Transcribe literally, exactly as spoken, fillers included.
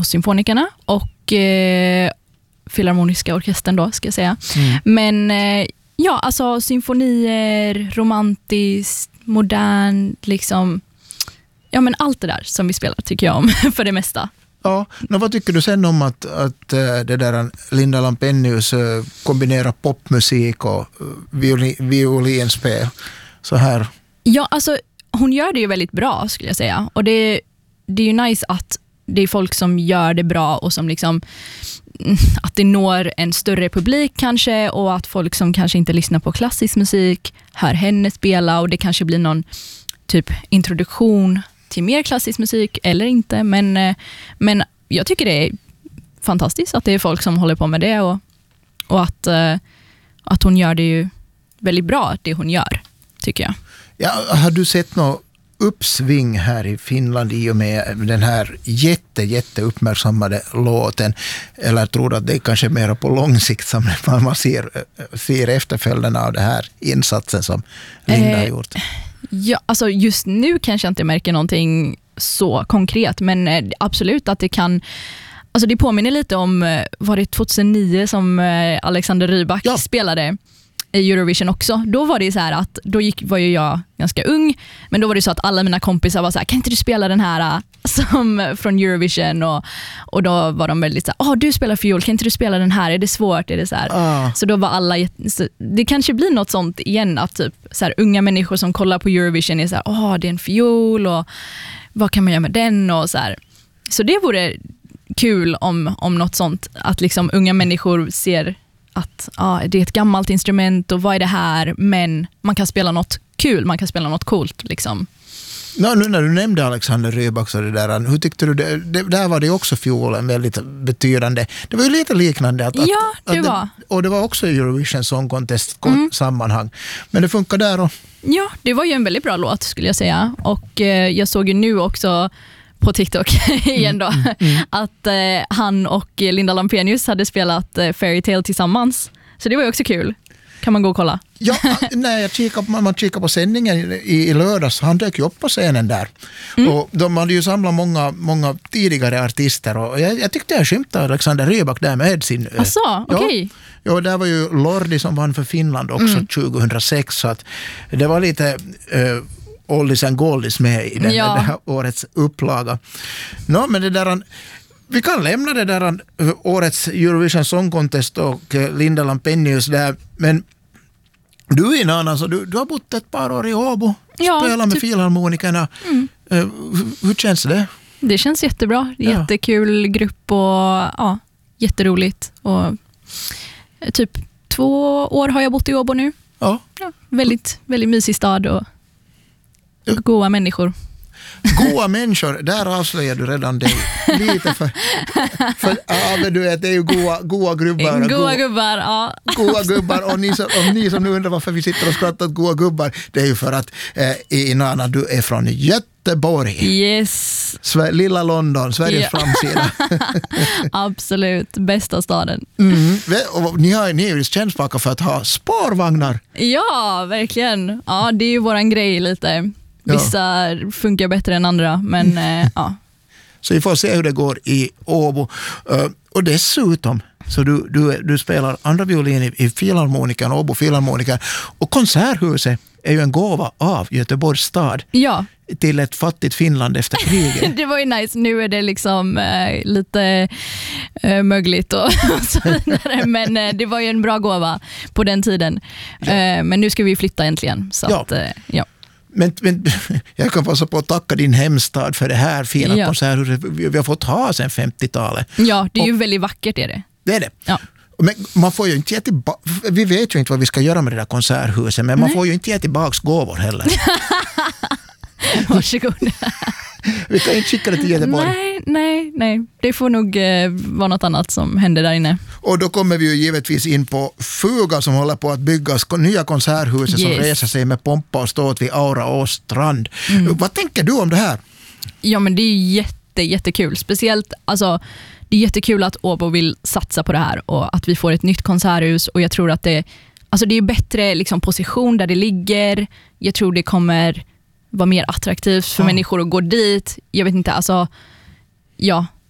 hos symfonikerna och eh, filharmoniska orkestern då, ska jag säga. Mm. Men eh, ja, alltså symfonier, romantiskt, modern, liksom, ja men allt det där som vi spelar tycker jag om för det mesta. Ja, men vad tycker du sen om att, att det där Linda Lampenius kombinerar popmusik och violin, violinspel så här? Ja, alltså hon gör det ju väldigt bra skulle jag säga. Och det, det är ju nice att det är folk som gör det bra och som liksom att det når en större publik kanske, och att folk som kanske inte lyssnar på klassisk musik hör henne spela, och det kanske blir någon typ introduktion till mer klassisk musik eller inte, men, men jag tycker det är fantastiskt att det är folk som håller på med det, och, och att, att hon gör det ju väldigt bra, det hon gör, tycker jag. Ja, har du sett något uppsving här i Finland i och med den här jätte, jätte uppmärksammade låten, eller tror du att det är kanske mer på lång sikt som man ser, ser efterföljden av den här insatsen som Linda eh, har gjort? Ja, alltså just nu kanske jag inte märker någonting så konkret, men absolut att det kan, alltså det påminner lite om, var det tjugohundranio som Alexander Rybak ja. spelade i Eurovision också. Då var det så här att då gick, var ju jag ganska ung, men då var det så att alla mina kompisar var så här, kan inte du spela den här som från Eurovision, och, och då var de väldigt så här, åh du spelar fiol, kan inte du spela den här, är det svårt, är det så här? Ah. Så då var alla, så det kanske blir något sånt igen, att typ så här, unga människor som kollar på Eurovision är så här, åh det är en fiol och vad kan man göra med den, och så här. Så det vore kul om, om något sånt, att liksom unga människor ser att ja, det är ett gammalt instrument och vad är det här, men man kan spela något kul, man kan spela något coolt liksom. Ja, nu när du nämnde Alexander Rybak så det där, hur tyckte du det, det, där var det också fiolen väldigt betydande. Det var ju lite liknande att, ja, det att, var. Att det, och det var också Eurovision Song Contest mm. sammanhang. Men det funkar där och... Ja, det var ju en väldigt bra låt skulle jag säga, och eh, jag såg ju nu också på TikTok igen då, mm, mm. att eh, han och Linda Lampenius hade spelat eh, Fairy Tale tillsammans. Så det var ju också kul. Kan man gå och kolla? Ja, när jag kikar, man kikar på sändningen i, i lördags, han dök ju upp på scenen där. Mm. Och de hade ju samlat många, många tidigare artister, och jag, jag tyckte jag skymtade Alexander Rybak där med sin... Asså, okej. Okay. Ja, där var ju Lordi som vann för Finland också mm. tjugohundrasex, så att det var lite... Uh, Oldies and Goldies med i den, ja. det här årets upplaga. Nå, men det där, vi kan lämna det där årets Eurovision Song Contest och Linda Lampenius där, men du är en annan, så du, du har bott ett par år i Åbo, ja, spelat med typ. Filharmonikerna. Mm. Uh, hur, hur känns det? Det känns jättebra, ja. Jättekul grupp och ja, jätteroligt, och typ två år har jag bott i Åbo nu. Ja. Ja, väldigt, väldigt mysig stad och goa människor. Goa människor, där avslöjar du redan dig lite för, för ja, du vet, det är ju goa, goa gubbar. Goa, goa gubbar, ja. Goa gubbar, och ni som, om ni som nu undrar varför vi sitter och skrattar åt goa gubbar, det är ju för att eh, Inanna, du är från Göteborg. Yes. Sve, lilla London, Sveriges ja. framsida. Absolut, bästa staden. Mm. Och ni, har, ni är ju kännspaka för att ha spårvagnar. Ja, verkligen. Ja, det är ju våran grej lite. Vissa ja. funkar bättre än andra, men eh, ja. Så vi får se hur det går i Åbo. Uh, och dessutom, så du, du, du spelar andra violin i, i Filharmonikan, Åbo Filharmonikan. Och Konserthuset är ju en gåva av Göteborgs stad. Ja. Till ett fattigt Finland efter kriget. Det var ju nice. Nu är det liksom eh, lite eh, mögligt och, och så vidare. Men eh, det var ju en bra gåva på den tiden. Ja. Eh, men nu ska vi flytta äntligen. Så ja. Att, eh, ja. Men, men jag kan passa på att tacka din hemstad för det här fina ja. konserthuset vi har fått ha sedan femtiotalet. Ja, det är och, ju väldigt vackert är det. Det är det. Ja. Men man får ju inte ge tillbaka, vi vet ju inte vad vi ska göra med det där konserthuset, men Nej. man får ju inte ge tillbaka gåvor heller. Varsågod. Vi kan inte skicka det till Göteborg. Nej, nej, nej. Det får nog eh, vara något annat som händer där inne. Och då kommer vi ju givetvis in på Fuga som håller på att bygga nya konserthuset yes. som reser sig med pompa och ståt vid Aura Ås strand. Mm. Vad tänker du om det här? Ja, men det är jätte, jättekul. Speciellt, alltså, det är jättekul att Åbo vill satsa på det här och att vi får ett nytt konserthus, och jag tror att det, alltså det är bättre liksom, position där det ligger. Jag tror det kommer vara mer attraktivt för ja. människor att gå dit. Jag vet inte, alltså ja,